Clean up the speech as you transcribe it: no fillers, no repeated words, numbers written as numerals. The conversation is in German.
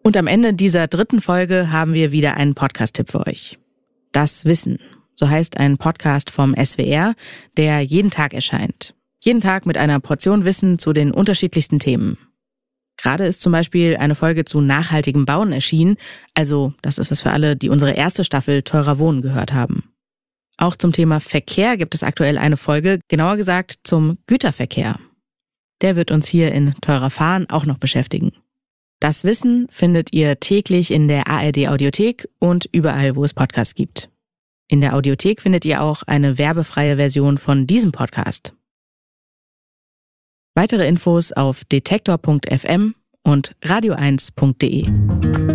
Und am Ende dieser 3. Folge haben wir wieder einen Podcast-Tipp für euch. Das Wissen, so heißt ein Podcast vom SWR, der jeden Tag erscheint. Jeden Tag mit einer Portion Wissen zu den unterschiedlichsten Themen. Gerade ist zum Beispiel eine Folge zu nachhaltigem Bauen erschienen, also das ist was für alle, die unsere erste Staffel Teurer Wohnen gehört haben. Auch zum Thema Verkehr gibt es aktuell eine Folge, genauer gesagt zum Güterverkehr. Der wird uns hier in Teurer Fahren auch noch beschäftigen. Das Wissen findet ihr täglich in der ARD Audiothek und überall, wo es Podcasts gibt. In der Audiothek findet ihr auch eine werbefreie Version von diesem Podcast. Weitere Infos auf detektor.fm und radio1.de.